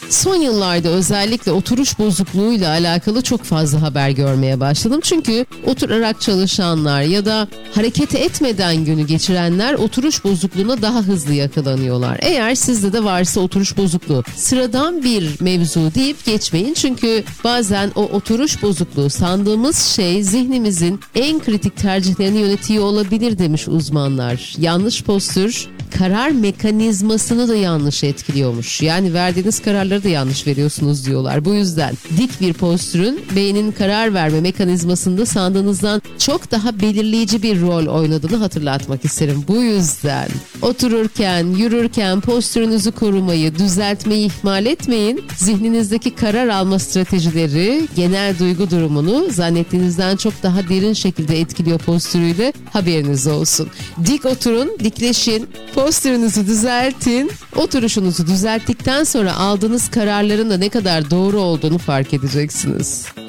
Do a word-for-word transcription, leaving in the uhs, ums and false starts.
Son yıllarda özellikle oturuş bozukluğuyla alakalı çok fazla haber görmeye başladım. Çünkü oturarak çalışanlar ya da hareket etmeden günü geçirenler oturuş bozukluğuna daha hızlı yakalanıyorlar. Eğer sizde de varsa oturuş bozukluğu, sıradan bir mevzu deyip geçmeyin. Çünkü bazen o oturuş bozukluğu sandığımız şey zihnimizin en kritik tercihlerini yönetiyor olabilir demiş uzmanlar. Yanlış postür karar mekanizmasını da yanlış etkiliyormuş. Yani verdiğiniz kararları da yanlış veriyorsunuz diyorlar. Bu yüzden dik bir postürün beynin karar verme mekanizmasında sandığınızdan çok daha belirleyici bir rol oynadığını hatırlatmak isterim. Bu yüzden otururken, yürürken postürünüzü korumayı, düzeltmeyi ihmal etmeyin. Zihninizdeki karar alma stratejileri genel duygu durumunu zannettiğinizden çok daha derin şekilde etkiliyor postürüyle, haberiniz olsun. Dik oturun, dikleşin, postürünüzü düzeltin. Oturuşunuzu düzelttikten sonra aldığınız kararların da ne kadar doğru olduğunu fark edeceksiniz.